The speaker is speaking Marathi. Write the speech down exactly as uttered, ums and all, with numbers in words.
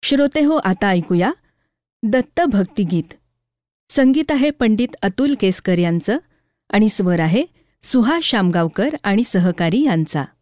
श्रोते हो, आता ऐकूया दत्त भक्तिगीत. संगीत आहे पंडित अतुल केसकर यांचं आणि स्वर आहे सुहास शामगावकर आणि सहकारी यांचा.